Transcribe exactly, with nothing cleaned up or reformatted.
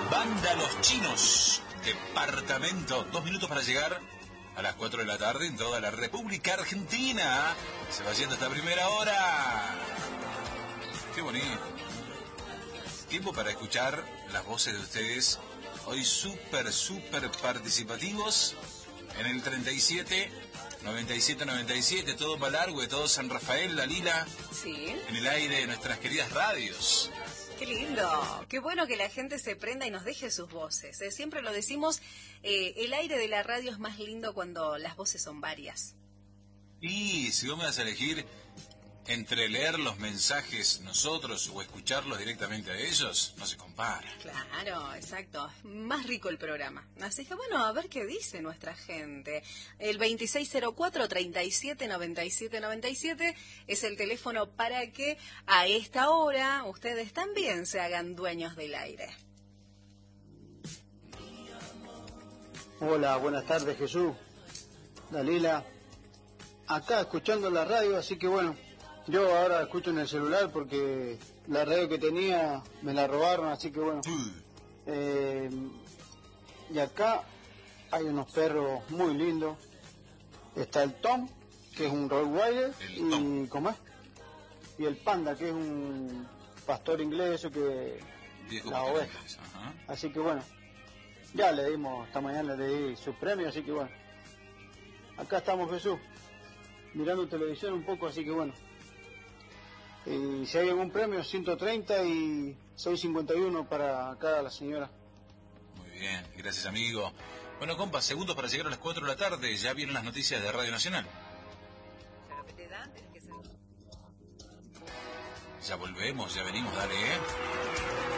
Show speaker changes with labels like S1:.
S1: Banda Los Chinos, departamento. Dos minutos para llegar a las cuatro de la tarde en toda la República Argentina. Se va yendo esta primera hora. Qué bonito. Tiempo para escuchar las voces de ustedes. Hoy súper, súper participativos. En el treinta y siete, noventa y siete, noventa y siete, todo Malargüe, todo San Rafael, La Lila.
S2: Sí.
S1: En el aire de nuestras queridas radios.
S2: Qué lindo, qué bueno que la gente se prenda y nos deje sus voces. ¿eh? Siempre lo decimos, eh, el aire de la radio es más lindo cuando las voces son varias.
S1: Y si vos me vas a elegir entre leer los mensajes nosotros o escucharlos directamente a ellos, no se compara.
S2: Claro, exacto. Más rico el programa. Así que bueno, a ver qué dice nuestra gente. El veintiséis cero cuatro, treinta y siete, noventa y siete, noventa y siete es el teléfono para que a esta hora ustedes también se hagan dueños del aire.
S3: Hola, buenas tardes, Jesús. Dalila. Acá escuchando la radio, así que bueno, yo ahora escucho en el celular porque la radio que tenía me la robaron, así que bueno. Eh, y acá hay unos perros muy lindos. Está el Tom, que es un Rottweiler, y ¿cómo es? Y el Panda, que es un pastor inglés, eso que la oveja. Así que bueno, ya le dimos, esta mañana le di su premio, así que bueno. Acá estamos, Jesús, mirando televisión un poco, así que bueno. Y si hay algún premio, ciento treinta y seiscientos cincuenta y uno para acá la señora.
S1: Muy bien, gracias amigo. Bueno, compa, segundos para llegar a las cuatro de la tarde, ya vienen las noticias de Radio Nacional. Ya volvemos, ya venimos, dale, ¿eh?